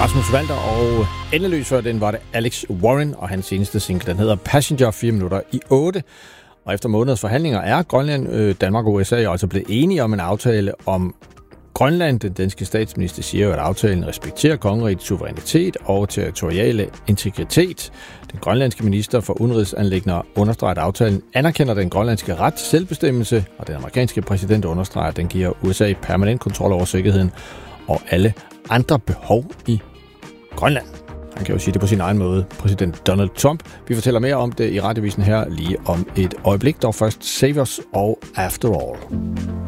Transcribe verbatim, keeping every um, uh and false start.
Rasmus Walter, og endeløs før den var det Alex Warren, og hans seneste single, den hedder Passenger, fire minutter i otte. Og efter måneders forhandlinger er Grønland, Danmark og U S A jo altså blevet enige om en aftale om Grønland. Den danske statsminister siger jo, at aftalen respekterer kongerigets suverænitet og territoriale integritet. Den grønlandske minister for udenrigsanliggender understreger, at aftalen anerkender den grønlandske ret til selvbestemmelse, og den amerikanske præsident understreger, at den giver U S A permanent kontrol over sikkerheden og alle andre behov i Grønland. Han kan jo sige det på sin egen måde, præsident Donald Trump. Vi fortæller mere om det i Radiovisen her lige om et øjeblik. Dog først Save Us og After All.